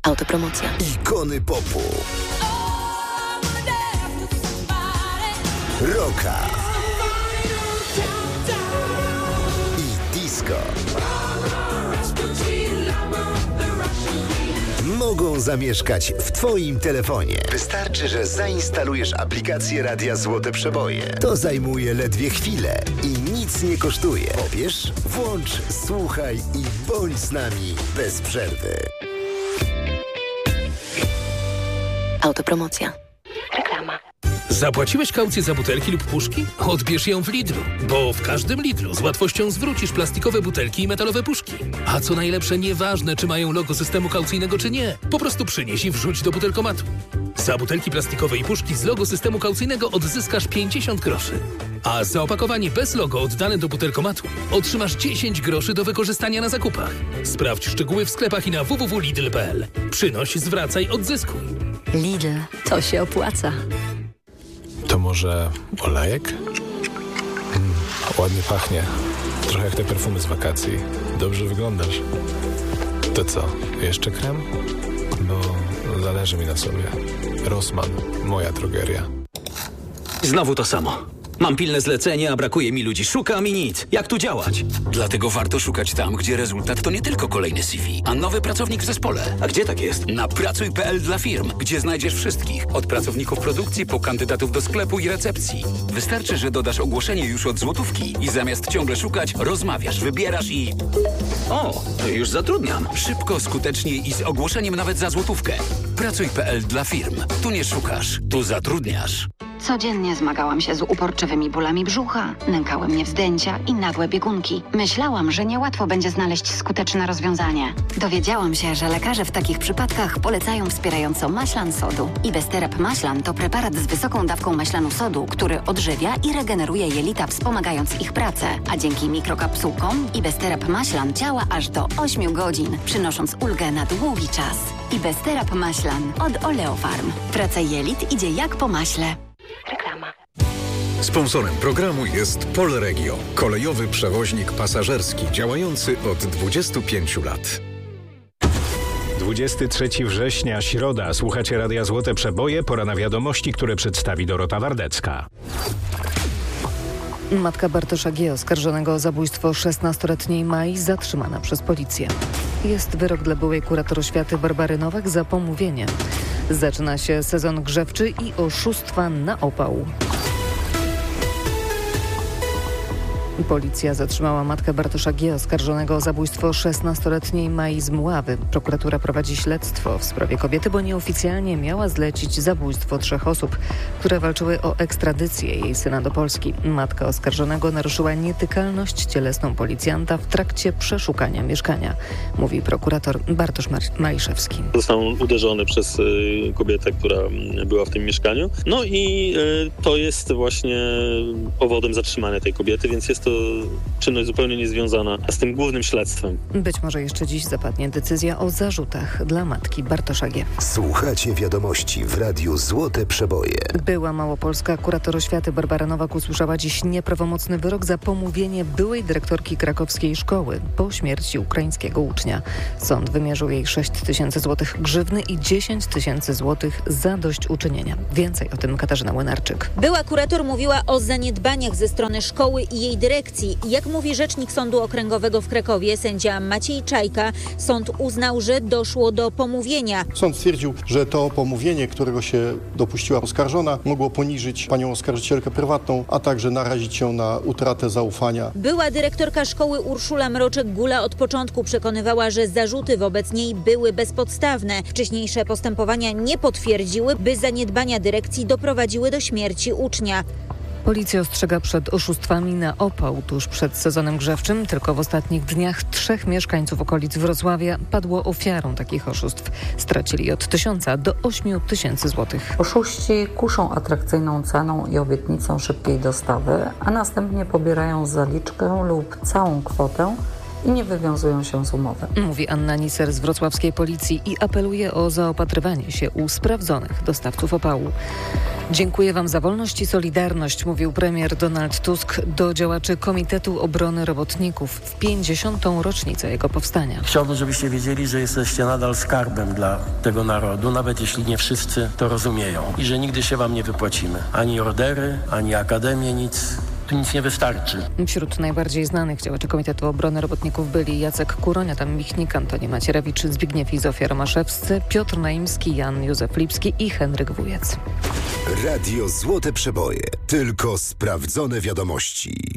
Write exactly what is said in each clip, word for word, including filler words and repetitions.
Autopromocja. Ikony popu. Rocka. I disco. Mogą zamieszkać w Twoim telefonie. Wystarczy, że zainstalujesz aplikację Radia Złote Przeboje. To zajmuje ledwie chwilę i nic nie kosztuje. Pobierz, włącz, słuchaj i bądź z nami bez przerwy. Autopromocja. Reklama. Zapłaciłeś kaucję za butelki lub puszki? Odbierz ją w Lidlu, bo w każdym Lidlu z łatwością zwrócisz plastikowe butelki i metalowe puszki. A co najlepsze, nieważne czy mają logo systemu kaucyjnego czy nie, po prostu przynieś i wrzuć do butelkomatu. Za butelki plastikowe i puszki z logo systemu kaucyjnego odzyskasz pięćdziesiąt groszy. A za opakowanie bez logo oddane do butelkomatu otrzymasz dziesięć groszy do wykorzystania na zakupach. Sprawdź szczegóły w sklepach i na w w w kropka lidl kropka p l. Przynoś, zwracaj, odzyskuj. Lidl, to się opłaca. To może olejek? Mm, ładnie pachnie. Trochę jak te perfumy z wakacji. Dobrze wyglądasz. To co, jeszcze krem? Bo zależy mi na sobie. Rossmann, moja drogeria. Znowu to samo. Mam pilne zlecenie, a brakuje mi ludzi. Szukam i nic. Jak tu działać? Dlatego warto szukać tam, gdzie rezultat to nie tylko kolejny C V, a nowy pracownik w zespole. A gdzie tak jest? Na pracuj kropka p l dla firm, gdzie znajdziesz wszystkich. Od pracowników produkcji po kandydatów do sklepu i recepcji. Wystarczy, że dodasz ogłoszenie już od złotówki i zamiast ciągle szukać, rozmawiasz, wybierasz i... O, już zatrudniam. Szybko, skutecznie i z ogłoszeniem nawet za złotówkę. pracuj kropka p l dla firm. Tu nie szukasz, tu zatrudniasz. Codziennie zmagałam się z uporczywymi bólami brzucha, nękały mnie wzdęcia i nagłe biegunki. Myślałam, że niełatwo będzie znaleźć skuteczne rozwiązanie. Dowiedziałam się, że lekarze w takich przypadkach polecają wspierająco maślan sodu. Ibesterap maślan to preparat z wysoką dawką maślanu sodu, który odżywia i regeneruje jelita, wspomagając ich pracę. A dzięki mikrokapsułkom Ibesterap maślan działa aż do ośmiu godzin, przynosząc ulgę na długi czas. Ibesterap maślan od Oleofarm. Praca jelit idzie jak po maśle. Reklama. Sponsorem programu jest Polregio, kolejowy przewoźnik pasażerski działający od dwudziestu pięciu lat. dwudziestego trzeciego września, środa. Słuchacie Radia Złote Przeboje. Pora na wiadomości, które przedstawi Dorota Wardecka. Matka Bartosza G., oskarżonego o zabójstwo szesnastoletniej Mai, zatrzymana przez policję. Jest wyrok dla byłej kurator oświaty Barbary Nowak za pomówienie. Zaczyna się sezon grzewczy i oszustwa na opał. Policja zatrzymała matkę Bartosza G., oskarżonego o zabójstwo szesnastoletniej Mai z Mławy. Prokuratura prowadzi śledztwo w sprawie kobiety, bo nieoficjalnie miała zlecić zabójstwo trzech osób, które walczyły o ekstradycję jej syna do Polski. Matka oskarżonego naruszyła nietykalność cielesną policjanta w trakcie przeszukania mieszkania, mówi prokurator Bartosz Mar- Maliszewski. Został uderzony przez y, kobietę, która była w tym mieszkaniu. No i y, to jest właśnie powodem zatrzymania tej kobiety, więc jest to czynność zupełnie niezwiązana z tym głównym śledztwem. Być może jeszcze dziś zapadnie decyzja o zarzutach dla matki Bartosza G. Słuchacie wiadomości w Radiu Złote Przeboje. Była małopolska kurator oświaty Barbara Nowak usłyszała dziś nieprawomocny wyrok za pomówienie byłej dyrektorki krakowskiej szkoły po śmierci ukraińskiego ucznia. Sąd wymierzył jej sześć tysięcy złotych grzywny i dziesięć tysięcy złotych zadośćuczynienia. Więcej o tym Katarzyna Łynarczyk. Była kurator mówiła o zaniedbaniach ze strony szkoły i jej dyrekcji. Jak mówi rzecznik Sądu Okręgowego w Krakowie, sędzia Maciej Czajka, sąd uznał, że doszło do pomówienia. Sąd stwierdził, że to pomówienie, którego się dopuściła oskarżona, mogło poniżyć panią oskarżycielkę prywatną, a także narazić ją na utratę zaufania. Była dyrektorka szkoły Urszula Mroczek-Gula od początku przekonywała, że zarzuty wobec niej były bezpodstawne. Wcześniejsze postępowania nie potwierdziły, by zaniedbania dyrekcji doprowadziły do śmierci ucznia. Policja ostrzega przed oszustwami na opał tuż przed sezonem grzewczym. Tylko w ostatnich dniach trzech mieszkańców okolic Wrocławia padło ofiarą takich oszustw. Stracili od tysiąca do ośmiu tysięcy złotych. Oszuści kuszą atrakcyjną ceną i obietnicą szybkiej dostawy, a następnie pobierają zaliczkę lub całą kwotę i nie wywiązują się z umowy. Mówi Anna Niser z wrocławskiej policji i apeluje o zaopatrywanie się u sprawdzonych dostawców opału. Dziękuję wam za wolność i solidarność, mówił premier Donald Tusk do działaczy Komitetu Obrony Robotników w pięćdziesiątą rocznicę jego powstania. Chciałbym, żebyście wiedzieli, że jesteście nadal skarbem dla tego narodu, nawet jeśli nie wszyscy to rozumieją. I że nigdy się wam nie wypłacimy. Ani ordery, ani akademie, nic. Tu nic nie wystarczy. Wśród najbardziej znanych działaczy Komitetu Obrony Robotników byli Jacek Kuroń, Adam Michnik, Antoni Macierewicz, Zbigniew i Zofia Romaszewscy, Piotr Naimski, Jan Józef Lipski i Henryk Wujec. Radio Złote Przeboje. Tylko sprawdzone wiadomości.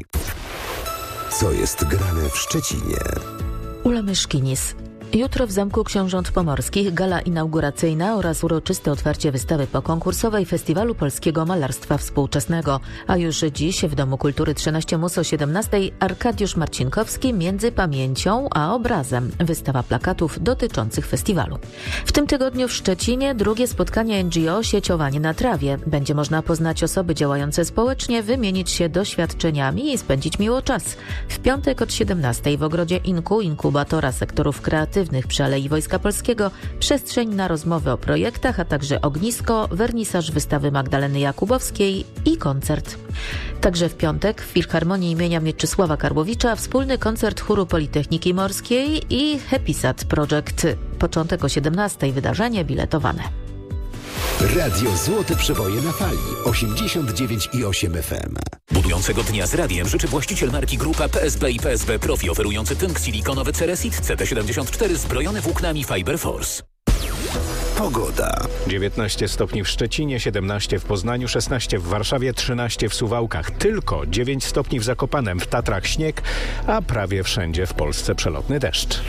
Co jest grane w Szczecinie? Ula Myszkinis. Jutro w Zamku Książąt Pomorskich gala inauguracyjna oraz uroczyste otwarcie wystawy pokonkursowej Festiwalu Polskiego Malarstwa Współczesnego. A już dziś w Domu Kultury trzynaście mus o siedemnastej Arkadiusz Marcinkowski między pamięcią a obrazem. Wystawa plakatów dotyczących festiwalu. W tym tygodniu w Szczecinie drugie spotkanie N G O Sieciowanie na trawie. Będzie można poznać osoby działające społecznie, wymienić się doświadczeniami i spędzić miło czas. W piątek od siedemnastej w ogrodzie Inku, inkubatora sektorów kreatywnych przy Alei Wojska Polskiego, przestrzeń na rozmowy o projektach, a także ognisko, wernisaż wystawy Magdaleny Jakubowskiej i koncert. Także w piątek w Filharmonii imienia Mieczysława Karłowicza wspólny koncert chóru Politechniki Morskiej i Happysat Project. Początek o siedemnastej, wydarzenie biletowane. Radio Złote Przeboje na fali osiemdziesiąt dziewięć i osiem F M. Budującego dnia z radiem życzy właściciel marki Grupa P S B i P S B Profi, oferujący tynk silikonowy Ceresit C T siedemdziesiąt cztery zbrojony włóknami Fiber Force. Pogoda. dziewiętnaście stopni w Szczecinie, siedemnaście w Poznaniu, szesnaście w Warszawie, trzynaście w Suwałkach. Tylko dziewięć stopni w Zakopanem, w Tatrach śnieg, a prawie wszędzie w Polsce przelotny deszcz.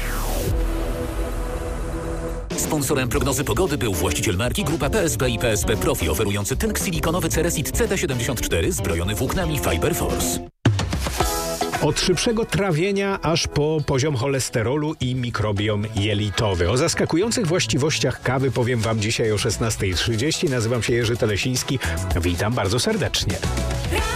Sponsorem prognozy pogody był właściciel marki Grupa P S B i P S B Profi, oferujący tynk silikonowy Ceresit C T siedemdziesiąt cztery zbrojony włóknami Fiber Force. Od szybszego trawienia aż po poziom cholesterolu i mikrobiom jelitowy. O zaskakujących właściwościach kawy powiem wam dzisiaj o szesnastej trzydzieści. Nazywam się Jerzy Telesiński. Witam bardzo serdecznie.